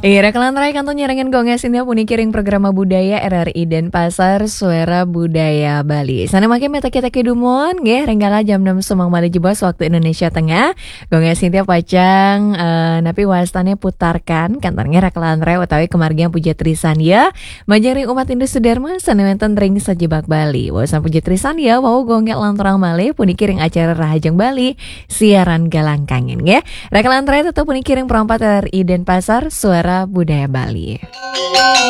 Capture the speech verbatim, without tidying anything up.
Iya, rekalan rai kantor nyerengan gongas ini puni kiring programa budaya R R I Denpasar Suara Budaya Bali. Sana makin meta kita kedumon, nggih renggala jam enam semang Bali jebos waktu Indonesia Tengah. Gongas Sintia pacang uh, napi wastane putarkan kantornya rekalan rai utawi kemargian puja trisan ya. Majari umat Hindu Sudarma sanewenten ring sajebak Bali. Wawasan puja trisan ya wau gonggek lanturang Bali puni kiring acara Rahajang Bali siaran galang kangen ya. Rekalan rai tetap puni kiring perempat R R I Denpasar Suara Budaya Bali.